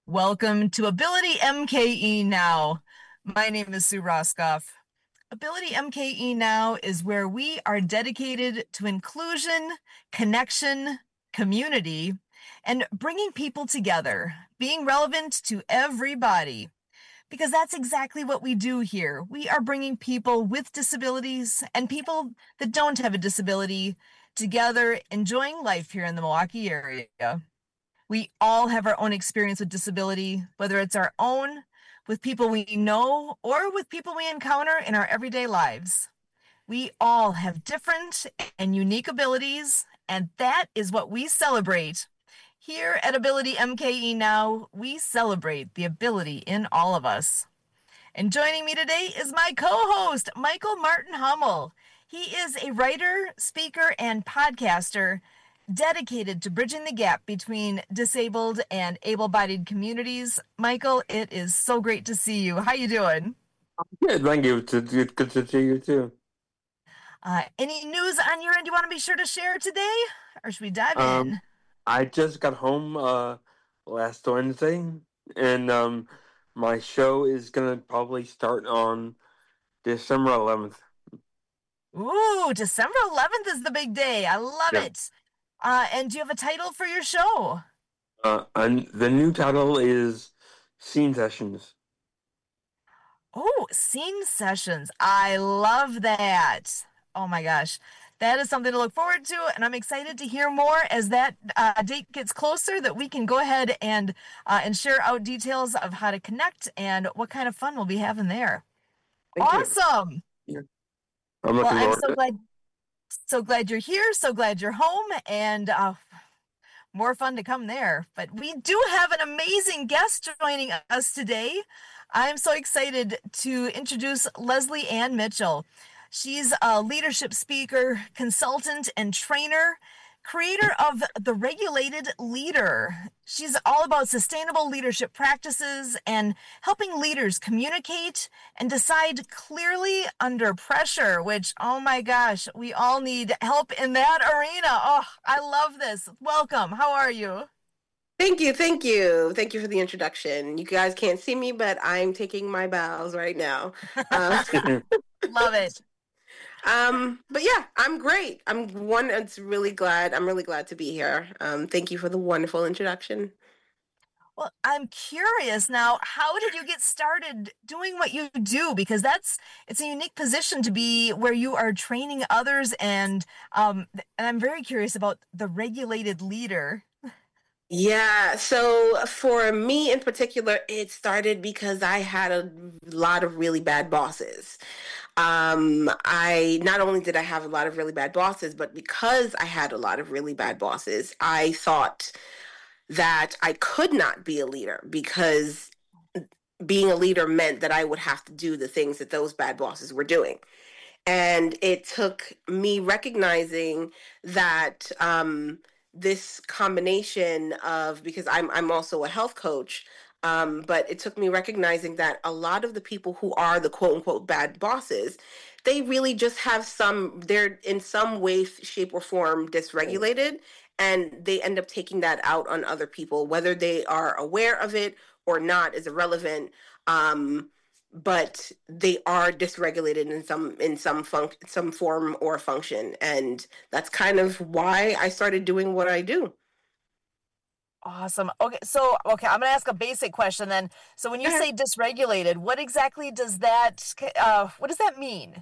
Welcome to Ability MKE Now. My name is Sue Roskoff. Ability MKE Now is where we are dedicated to inclusion, connection, community, and bringing people together, being relevant to everybody. Because that's exactly what we do here. We are bringing people with disabilities and people that don't have a disability together, enjoying life here in the Milwaukee area. We all have our own experience with disability, whether it's our own, with people we know, or with people we encounter in our everyday lives. We all have different and unique abilities, and that is what we celebrate. Here at Ability MKE Now, we celebrate the ability in all of us. And joining me today is my co-host, Michael Martin Hummel. He is a writer, speaker, and podcaster dedicated to bridging the gap between disabled and able-bodied communities. Michael, it is so great to see you. How you doing? Good, thank you. It's good to see you too. Any news on your end you want to be sure to share today? Or should we dive Um, in? I just got home last Wednesday, and my show is gonna probably start on December 11th. Ooh, December 11th is the big day. I love Yeah. it. And do you have a title for your show? And the new title is Scene Sessions. Oh, scene sessions. I love that. Oh my gosh. That is something to look forward to, and I'm excited to hear more as that date gets closer that we can go ahead and share out details of how to connect and what kind of fun we'll be having there. Thank you. Awesome. Yeah. I'm Well, looking I'm forward so to it. glad you're here, so glad you're home, and more fun to come there. But we do have an amazing guest joining us today. I'm so excited to introduce Leslie Ann Mitchell. She's a leadership speaker, consultant, and trainer, creator of The Regulated Leader. She's all about sustainable leadership practices and helping leaders communicate and decide clearly under pressure, which, oh my gosh, we all need help in that arena. Oh, I love this. Welcome. How are you? Thank you, thank you. Thank you for the introduction. You guys can't see me, but I'm taking my bows right now. Uh, Love it. but yeah, I'm great. I'm really glad to be here. Thank you for the wonderful introduction. Well, I'm curious now, how did you get started doing what you do? Because it's a unique position to be where you are training others and I'm very curious about the regulated leader. Yeah, so for me in particular, it started because I had a lot of really bad bosses. I not only did I have a lot of really bad bosses, but because I had a lot of really bad bosses, I thought that I could not be a leader because being a leader meant that I would have to do the things that those bad bosses were doing. And it took me recognizing that this combination of, because I'm also a health coach, but it took me recognizing that a lot of the people who are the quote unquote bad bosses, they really just have they're in some way, shape, or form dysregulated, and they end up taking that out on other people, whether they are aware of it or not is irrelevant. But they are dysregulated in some form or function, and that's kind of why I started doing what I do. Awesome. Okay, I'm gonna ask a basic question then. So when you say dysregulated, what does that mean?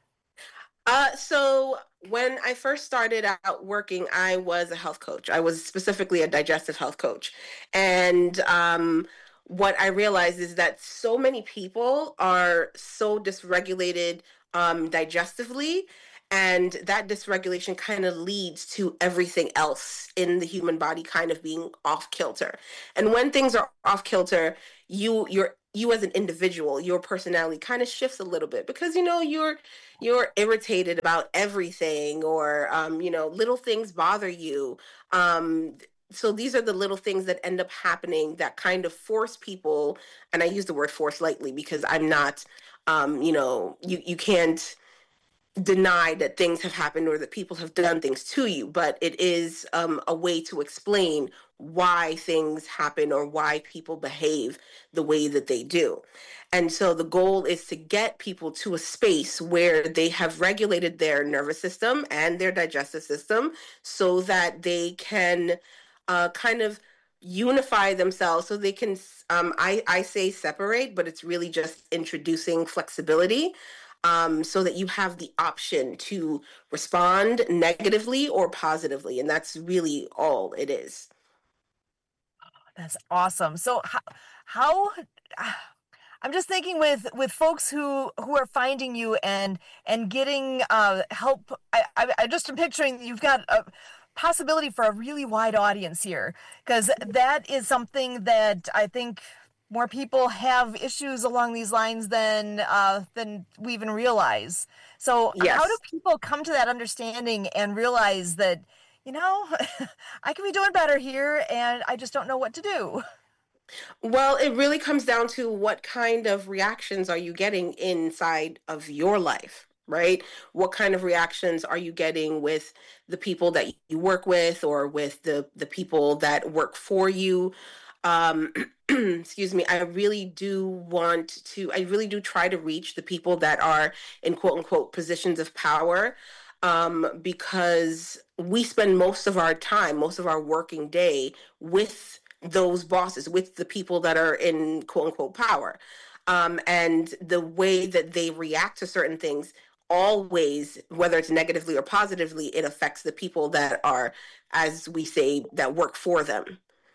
So when I first started out working, I was a health coach. I was specifically a digestive health coach. And what I realized is that so many people are so dysregulated digestively, and that dysregulation kind of leads to everything else in the human body kind of being off kilter. And when things are off kilter, you as an individual, your personality kind of shifts a little bit because you're irritated about everything, or little things bother you. So these are the little things that end up happening that kind of force people, and I use the word force lightly because I'm not, you can't deny that things have happened or that people have done things to you, but it is a way to explain why things happen or why people behave the way that they do. And so the goal is to get people to a space where they have regulated their nervous system and their digestive system so that they can kind of unify themselves, so they can I say separate, but it's really just introducing flexibility, so that you have the option to respond negatively or positively. And that's really all it is. That's awesome. So how I'm just thinking with folks who are finding you and getting help. I just am picturing you've got a possibility for a really wide audience here, because that is something that I think more people have issues along these lines than we even realize. So Yes. how do people come to that understanding and realize that, I can be doing better here and I just don't know what to do? Well, it really comes down to what kind of reactions are you getting inside of your life, right? What kind of reactions are you getting with the people that you work with, or with the people that work for you? Um, excuse me. I really do try to reach the people that are in quote unquote positions of power, because we spend most of our time, most of our working day with those bosses, with the people that are in quote unquote power. And the way that they react to certain things, always, whether it's negatively or positively, it affects the people that are, as we say, that work for them.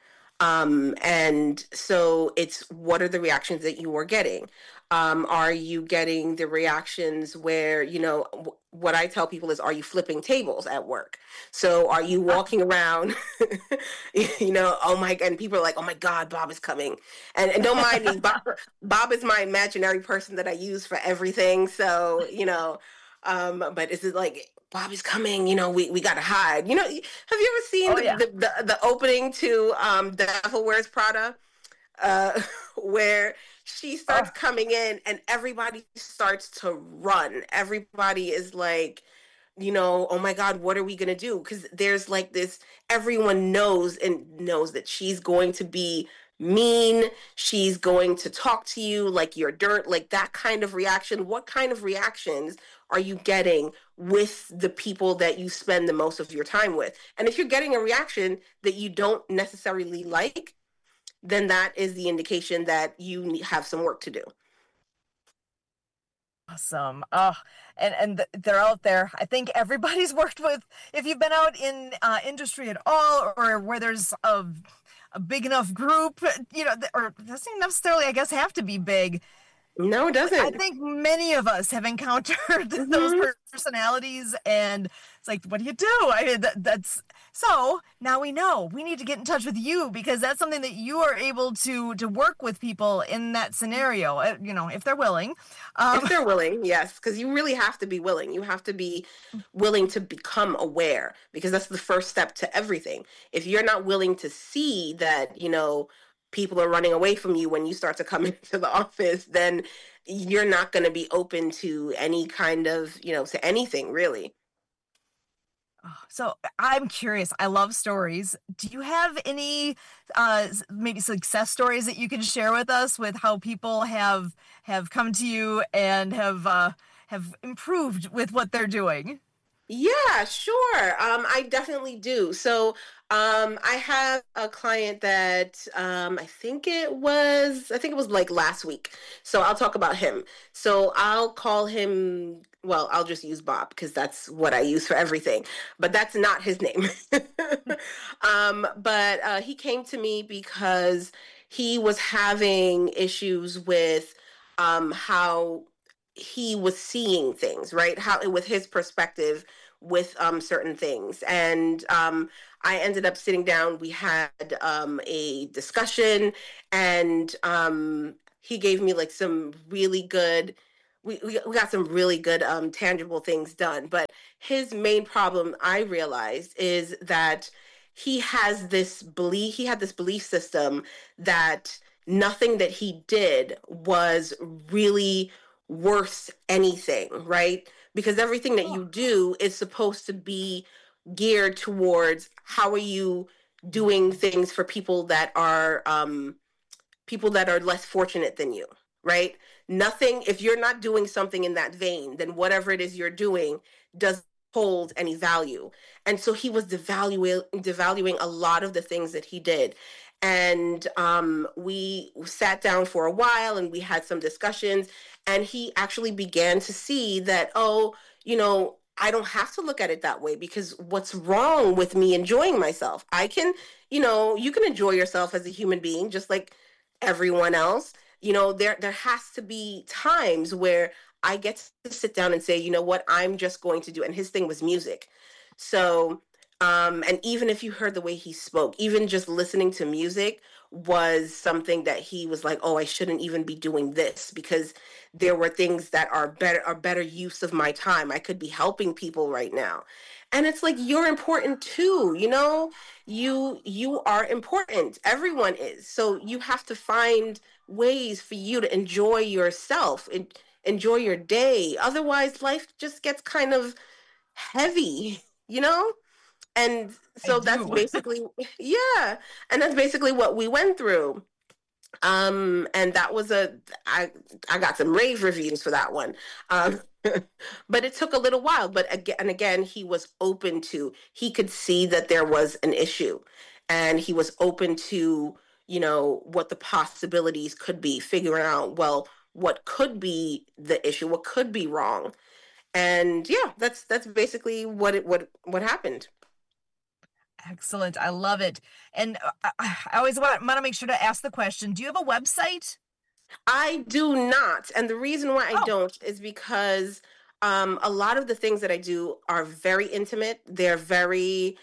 And so it's, what are the reactions that you are getting? Are you getting the reactions where, what I tell people is, are you flipping tables at work? So are you walking around, oh my, and people are like, oh my God, Bob is coming. And don't mind me, Bob is my imaginary person that I use for everything. So, but is it like, Bob is coming, we gotta hide. Have you ever seen the opening to Devil Wears Prada? Where she starts coming in and everybody starts to run. Everybody is like, oh my God, what are we gonna do? Because there's like this, everyone knows that she's going to be mean. She's going to talk to you like you're dirt, like that kind of reaction. What kind of reactions are you getting with the people that you spend the most of your time with? And if you're getting a reaction that you don't necessarily like, then that is the indication that you have some work to do. Awesome. Oh, and they're out there. I think everybody's worked with, if you've been out in industry at all, or where there's a big enough group, or doesn't necessarily, I guess, have to be big. No, it doesn't. I think many of us have encountered those personalities, and it's like, what do you do? I mean, that's so now we know we need to get in touch with you, because that's something that you are able to work with people in that scenario, if they're willing. If they're willing, yes, because you really have to be willing. You have to be willing to become aware, because that's the first step to everything. If you're not willing to see that, people are running away from you when you start to come into the office, then you're not going to be open to any kind of, to anything really. So I'm curious. I love stories. Do you have any maybe success stories that you can share with us, with how people have come to you and have improved with what they're doing? Yeah, sure. I definitely do. So, I have a client that I think it was like last week. So I'll talk about him. So I'll call him, well, I'll just use Bob because that's what I use for everything. But that's not his name. But he came to me because he was having issues with how he was seeing things, right? How, with his perspective, with certain things. And I ended up sitting down. We had a discussion, and he gave me like some really good, we got some really good tangible things done. But his main problem, I realized, is that he had this belief system that nothing that he did was really worth anything, right? Because everything that you do is supposed to be geared towards how are you doing things for people that are less fortunate than you, right? Nothing, if you're not doing something in that vein, then whatever it is you're doing doesn't hold any value. And so he was devaluing a lot of the things that he did. And we sat down for a while and we had some discussions, and he actually began to see that, oh, I don't have to look at it that way, because what's wrong with me enjoying myself? I can, you can enjoy yourself as a human being, just like everyone else. There has to be times where I get to sit down and say, you know what, I'm just going to do. And his thing was music. So, and even if you heard the way he spoke, even just listening to music was something that he was like, oh, I shouldn't even be doing this, because there were things that are better use of my time. I could be helping people right now. And it's like, you're important too, you are important. Everyone is. So you have to find ways for you to enjoy yourself and enjoy your day. Otherwise, life just gets kind of heavy, And so that's basically, yeah. And that's basically what we went through. And that was I got some rave reviews for that one. But it took a little while. But again, he could see that there was an issue, and he was open to, what the possibilities could be, figuring out, well, what could be the issue, what could be wrong. And yeah, that's basically what happened. Excellent. I love it. And I always want to make sure to ask the question, do you have a website? I do not. And the reason why I don't is because a lot of the things that I do are very intimate. They're very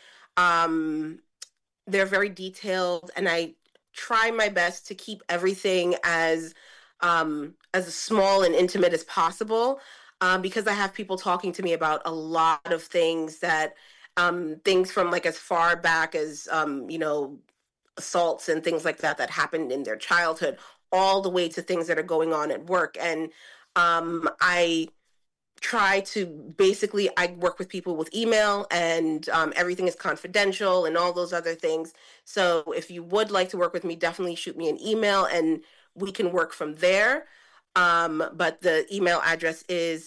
detailed, and I try my best to keep everything as small and intimate as possible, because I have people talking to me about a lot of things that things from like as far back as assaults and things like that happened in their childhood, all the way to things that are going on at work. And I try to I work with people with email, and everything is confidential and all those other things. So if you would like to work with me, definitely shoot me an email and we can work from there. But the email address is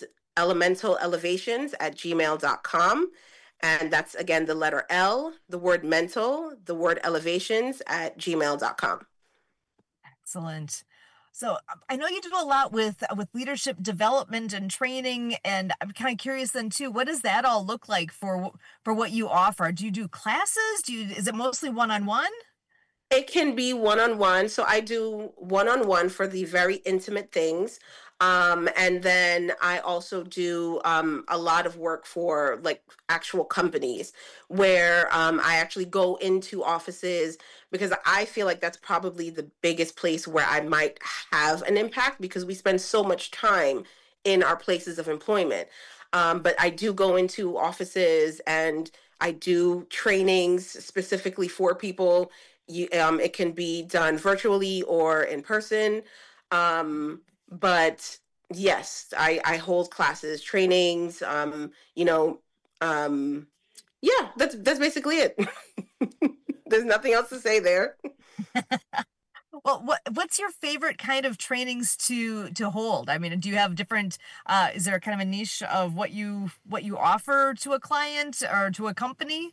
elementalelevations@gmail.com. And that's, again, the letter L, the word mental, the word elevations @gmail.com. Excellent. So I know you do a lot with leadership development and training, and I'm kind of curious then too, what does that all look like for what you offer? Do you do classes? Is it mostly one-on-one? It can be one-on-one. So I do one-on-one for the very intimate things. And then I also do a lot of work for like actual companies where I actually go into offices, because I feel like that's probably the biggest place where I might have an impact, because we spend so much time in our places of employment. But I do go into offices and I do trainings specifically for people. It can be done virtually or in person. But yes, I hold classes, trainings, yeah, that's basically it. There's nothing else to say there. Well, what's your favorite kind of trainings to hold? I mean, do you have different, is there kind of a niche of what you offer to a client or to a company?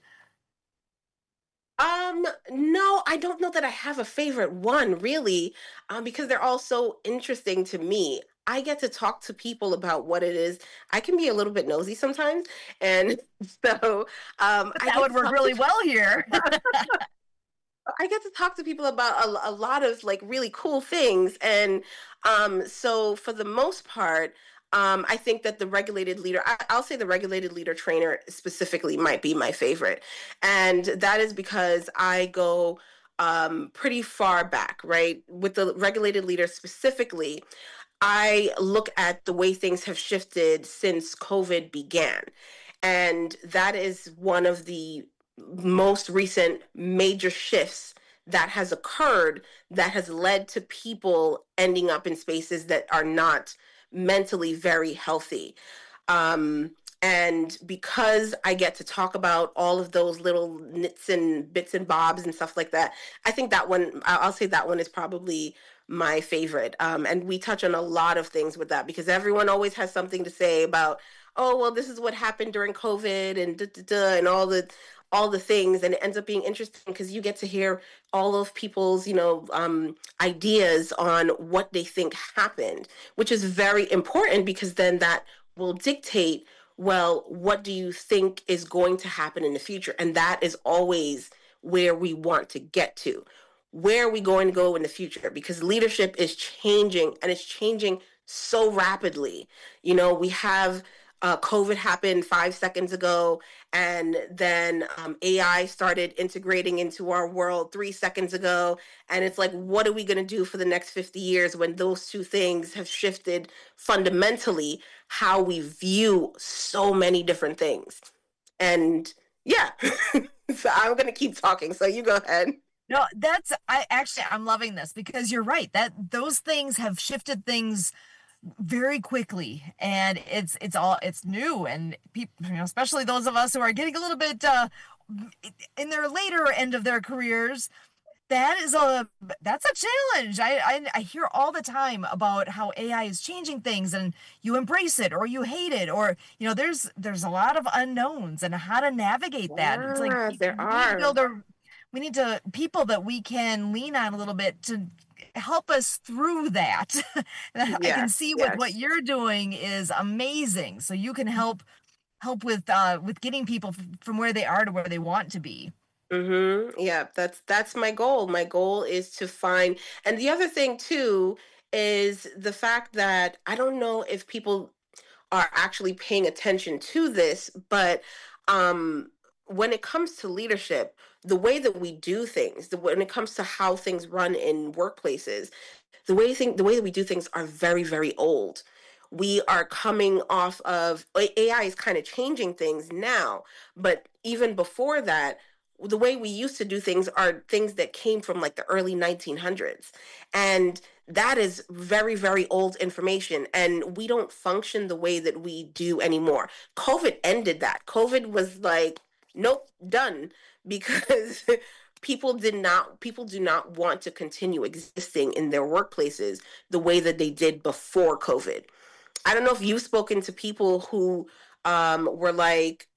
No, I don't know that I have a favorite one really, because they're all so interesting to me. I get to talk to people about what it is. I can be a little bit nosy sometimes, and so that would work really well here. I get to talk to people about a lot of like really cool things. And so for the most part, I think that the regulated leader, I'll say the regulated leader trainer specifically might be my favorite. And that is because I go pretty far back, right? With the regulated leader specifically, I look at the way things have shifted since COVID began. And that is one of the most recent major shifts that has occurred, that has led to people ending up in spaces that are not mentally very healthy. And because I get to talk about all of those little nits and bits and bobs and stuff like that, I think that one, I'll say that one is probably my favorite. And we touch on a lot of things with that because everyone always has something to say about, oh, well, this is what happened during COVID and and all the things, and it ends up being interesting because you get to hear all of people's ideas on what they think happened, which is very important because then that will dictate, well, what do you think is going to happen in the future? And that is always where we want to get to. Where are we going to go in the future? Because leadership is changing, and it's changing so rapidly. We have COVID happened 5 seconds ago, and then AI started integrating into our world 3 seconds ago. And it's like, what are we going to do for the next 50 years when those two things have shifted fundamentally how we view so many different things? And yeah, so I'm going to keep talking. So you go ahead. No, I'm loving this because you're right that those things have shifted things very quickly, and it's new, and people, especially those of us who are getting a little bit in their later end of their careers, that's a challenge. I hear all the time about how AI is changing things, and you embrace it or you hate it, or there's a lot of unknowns and how to navigate that. It's like we need to people that we can lean on a little bit to help us through that. I can see what you're doing is amazing. So you can help with getting people from where they are to where they want to be. Yeah, that's my goal. My goal is to find, and the other thing too is the fact that I don't know if people are actually paying attention to this, but when it comes to leadership, the way that we do things, when it comes to how things run in workplaces, the way that we do things are very, very old. We are coming off of AI is kind of changing things now, but even before that, the way we used to do things are things that came from like the early 1900s. And that is very, very old information. And we don't function the way that we do anymore. COVID ended that. COVID was like, nope, done, because people do not want to continue existing in their workplaces the way that they did before COVID. I don't know if you've spoken to people who were like,